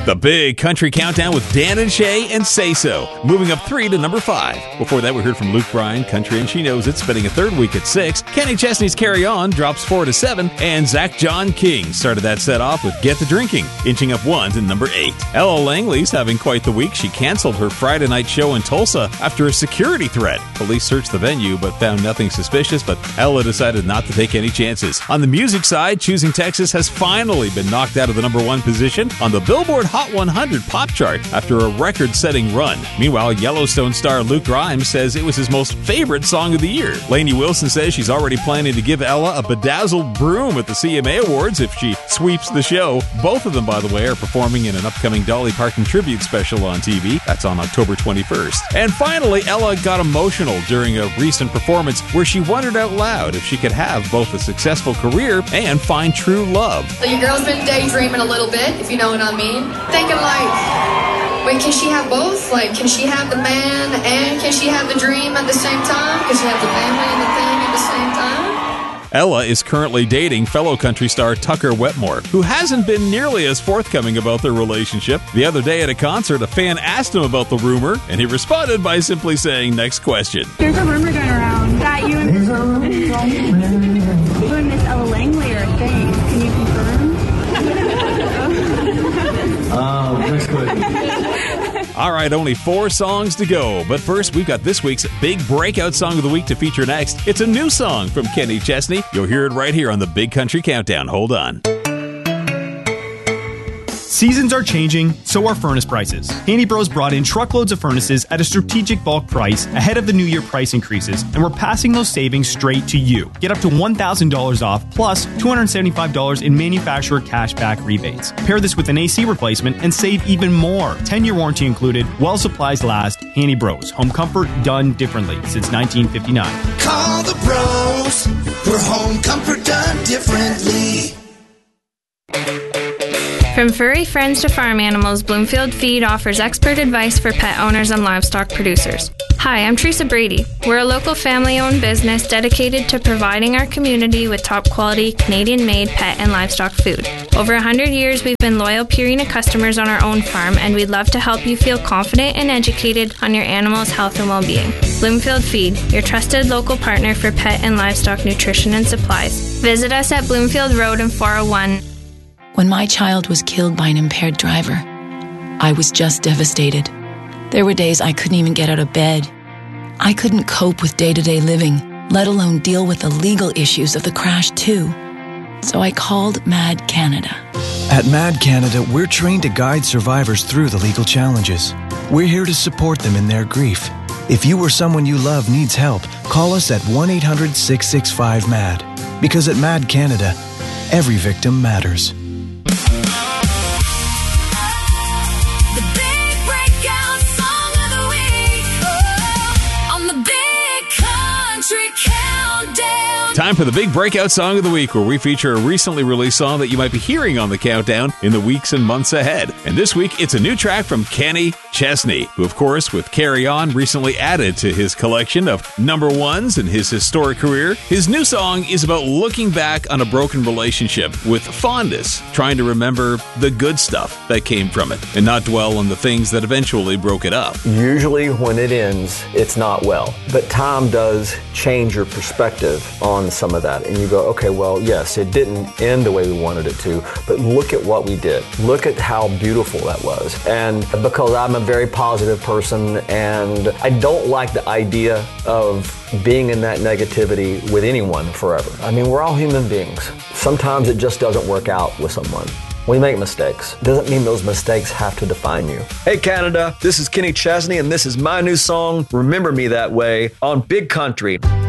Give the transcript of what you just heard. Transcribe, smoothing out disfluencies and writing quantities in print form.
The Big Country Countdown with Dan and Shay and Say So, moving up 3 to number 5. Before that, we heard from Luke Bryan, Country and She Knows It, spending a third week at 6. Kenny Chesney's Carry On drops 4 to 7. And Zach John King started that set off with Get the Drinking, inching up 1 to number 8. Ella Langley's having quite the week. She canceled her Friday night show in Tulsa after a security threat. Police searched the venue but found nothing suspicious, but Ella decided not to take any chances. On the music side, Choosing Texas has finally been knocked out of the number 1 position on the Billboard Hot 100 pop chart after a record-setting run. Meanwhile, Yellowstone star Luke Grimes says it was his most favorite song of the year. Lainey Wilson says she's already planning to give Ella a bedazzled broom at the CMA Awards if she sweeps the show. Both of them, by the way, are performing in an upcoming Dolly Parton tribute special on TV. That's on October 21st. And finally, Ella got emotional during a recent performance where she wondered out loud if she could have both a successful career and find true love. So your girl's been daydreaming a little bit, if you know what I mean. Thinking like, wait, can she have both? Like, can she have the man and can she have the dream at the same time? Can she have the family and the thing at the same time? Ella is currently dating fellow country star Tucker Wetmore, who hasn't been nearly as forthcoming about their relationship. The other day at a concert, a fan asked him about the rumor, and he responded by simply saying, "Next question." There's a rumor going around that you and Miss Ella Langley are a thing. Can you confirm? Next question. All right, only 4 songs to go. But first, we've got this week's big breakout song of the week to feature next. It's a new song from Kenny Chesney. You'll hear it right here on the Big Country Countdown. Hold on. Seasons are changing, so are furnace prices. Handy Bros brought in truckloads of furnaces at a strategic bulk price ahead of the new year price increases, and we're passing those savings straight to you. Get up to $1,000 off, plus $275 in manufacturer cashback rebates. Pair this with an AC replacement and save even more. 10-year warranty included, while supplies last. Handy Bros, home comfort done differently since 1959. Call the Bros, for home comfort done differently. From furry friends to farm animals, Bloomfield Feed offers expert advice for pet owners and livestock producers. Hi, I'm Teresa Brady. We're a local family-owned business dedicated to providing our community with top-quality, Canadian-made pet and livestock food. Over 100 years, we've been loyal Purina customers on our own farm, and we'd love to help you feel confident and educated on your animal's health and well-being. Bloomfield Feed, your trusted local partner for pet and livestock nutrition and supplies. Visit us at Bloomfield Road and 401. When my child was killed by an impaired driver, I was just devastated. There were days I couldn't even get out of bed. I couldn't cope with day-to-day living, let alone deal with the legal issues of the crash too. So I called MAD Canada. At MAD Canada, we're trained to guide survivors through the legal challenges. We're here to support them in their grief. If you or someone you love needs help, call us at 1-800-665-MAD. Because at MAD Canada, every victim matters. Time for the big breakout song of the week, where we feature a recently released song that you might be hearing on the countdown in the weeks and months ahead. And this week, it's a new track from Kenny Chesney, who, of course, with Carry On, recently added to his collection of number ones in his historic career. His new song is about looking back on a broken relationship with fondness, trying to remember the good stuff that came from it, and not dwell on the things that eventually broke it up. Usually when it ends, it's not well. But time does change your perspective on some of that. And you go, okay, well, yes, it didn't end the way we wanted it to, but look at what we did. Look at how beautiful that was. And because I'm a very positive person and I don't like the idea of being in that negativity with anyone forever. I mean, we're all human beings. Sometimes it just doesn't work out with someone. We make mistakes. Doesn't mean those mistakes have to define you. Hey Canada, this is Kenny Chesney and this is my new song, Remember Me That Way, on Big Country.